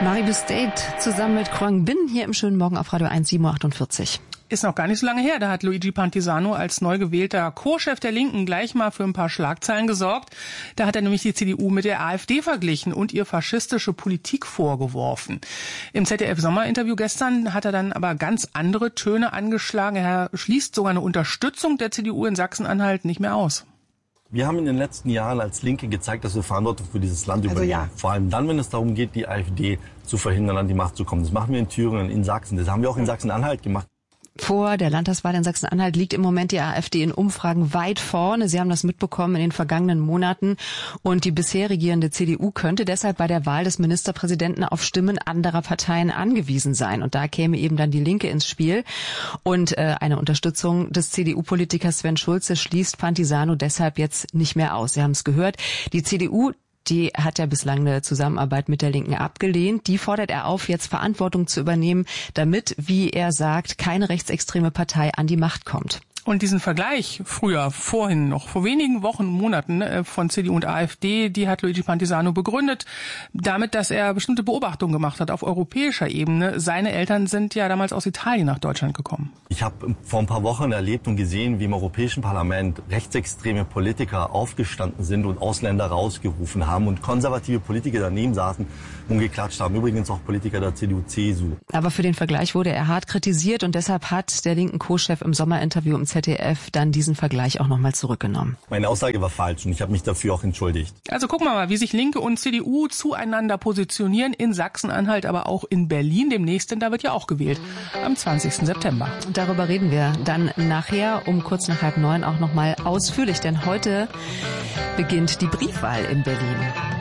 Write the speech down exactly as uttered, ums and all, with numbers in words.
Maribu State zusammen mit Quang Binh hier im schönen Morgen auf Radio eins sieben Uhr achtundvierzig. Ist noch gar nicht so lange her, da hat Luigi Pantisano als neu gewählter Co-Chef der Linken gleich mal für ein paar Schlagzeilen gesorgt. Da hat er nämlich die C D U mit der AfD verglichen und ihr faschistische Politik vorgeworfen. Im Z D F-Sommerinterview gestern hat er dann aber ganz andere Töne angeschlagen. Er schließt sogar eine Unterstützung der C D U in Sachsen-Anhalt nicht mehr aus. Wir haben in den letzten Jahren als Linke gezeigt, dass wir Verantwortung für dieses Land also übernehmen. Ja. Vor allem dann, wenn es darum geht, die AfD zu verhindern, an die Macht zu kommen. Das machen wir in Thüringen, in Sachsen. Das haben wir auch in Sachsen-Anhalt gemacht. Vor der Landtagswahl in Sachsen-Anhalt liegt im Moment die AfD in Umfragen weit vorne. Sie haben das mitbekommen in den vergangenen Monaten. Und die bisher regierende C D U könnte deshalb bei der Wahl des Ministerpräsidenten auf Stimmen anderer Parteien angewiesen sein. Und da käme eben dann die Linke ins Spiel. Und äh, eine Unterstützung des C D U-Politikers Sven Schulze schließt Pantisano deshalb jetzt nicht mehr aus. Sie haben es gehört. Die C D U, die hat ja bislang eine Zusammenarbeit mit der Linken abgelehnt. Die fordert er auf, jetzt Verantwortung zu übernehmen, damit, wie er sagt, keine rechtsextreme Partei an die Macht kommt. Und diesen Vergleich früher, vorhin noch, vor wenigen Wochen, Monaten von C D U und AfD, die hat Luigi Pantisano begründet, damit, dass er bestimmte Beobachtungen gemacht hat auf europäischer Ebene. Seine Eltern sind ja damals aus Italien nach Deutschland gekommen. Ich habe vor ein paar Wochen erlebt und gesehen, wie im Europäischen Parlament rechtsextreme Politiker aufgestanden sind und Ausländer rausgerufen haben und konservative Politiker daneben saßen und geklatscht haben. Übrigens auch Politiker der C D U, C S U. Aber für den Vergleich wurde er hart kritisiert und deshalb hat der linken Co-Chef im Sommerinterview im Z D F dann diesen Vergleich auch nochmal zurückgenommen. Meine Aussage war falsch und ich habe mich dafür auch entschuldigt. Also gucken wir mal, wie sich Linke und C D U zueinander positionieren in Sachsen-Anhalt, aber auch in Berlin demnächst, denn da wird ja auch gewählt am zwanzigsten September. Und darüber reden wir dann nachher um kurz nach halb neun auch nochmal ausführlich, denn heute beginnt die Briefwahl in Berlin.